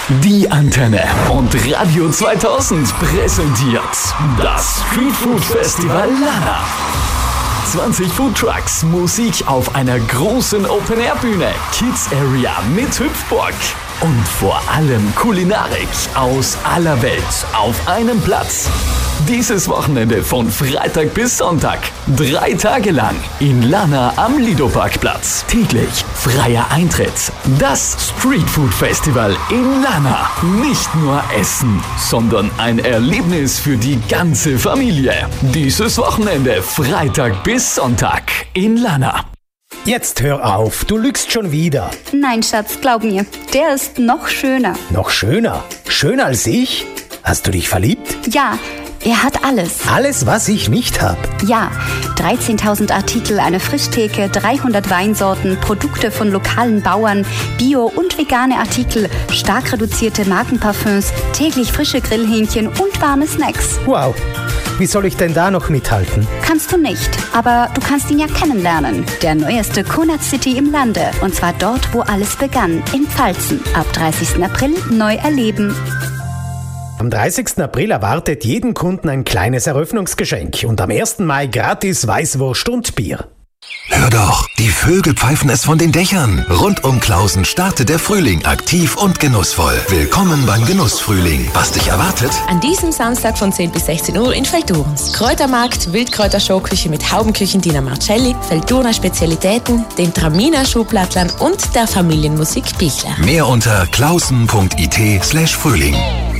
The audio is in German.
Die Antenne und Radio 2000 präsentiert das Street Food Festival Lana. 20 Food Trucks, Musik auf einer großen Open-Air-Bühne, Kids Area mit Hüpfburg und vor allem Kulinarik aus aller Welt auf einem Platz. Dieses Wochenende von Freitag bis Sonntag, 3 Tage lang in Lana am Lido-Parkplatz. Täglich freier Eintritt. Das Street Food Festival in Lana. Nicht nur Essen, sondern ein Erlebnis für die ganze Familie. Dieses Wochenende, Freitag bis Sonntag in Lana. Jetzt hör auf, du lügst schon wieder. Nein, Schatz, glaub mir, der ist noch schöner. Noch schöner? Schöner als ich? Hast du dich verliebt? Ja, er hat alles. Alles, was ich nicht hab? Ja, 13.000 Artikel, eine Frischtheke, 300 Weinsorten, Produkte von lokalen Bauern, Bio- und vegane Artikel, stark reduzierte Markenparfüms, täglich frische Grillhähnchen und warme Snacks. Wow, wie soll ich denn da noch mithalten? Kannst du nicht, aber du kannst ihn ja kennenlernen. Der neueste Konrad City im Lande. Und zwar dort, wo alles begann, in Pfalzen. Ab 30. April neu erleben. Am 30. April erwartet jeden Kunden ein kleines Eröffnungsgeschenk und am 1. Mai gratis Weißwurst und Bier. Hör doch, die Vögel pfeifen es von den Dächern. Rund um Klausen startet der Frühling aktiv und genussvoll. Willkommen beim Genussfrühling. Was dich erwartet? An diesem Samstag von 10 bis 16 Uhr in Feldurns. Kräutermarkt, Wildkräutershowküche mit Haubenküchendiener Marcelli, Feldurner Spezialitäten, den Traminer Schuhplattlern und der Familienmusik Bichler. Mehr unter klausen.it/Frühling.